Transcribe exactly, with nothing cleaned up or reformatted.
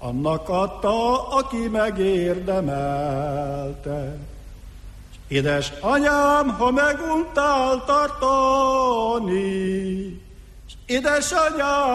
annak adta, aki megérdemelte. Édes anyám, ha meguntál tartani, édes anyám,